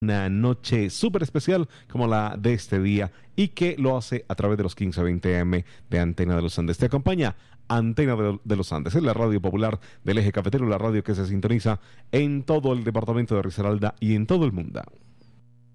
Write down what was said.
una noche súper especial como la de este día y que lo hace a través de los 1520 AM de Antena de los Andes. Te acompaña Antena de los Andes, es la radio popular del eje cafetero, la radio que se sintoniza en todo el departamento de Risaralda y en todo el mundo.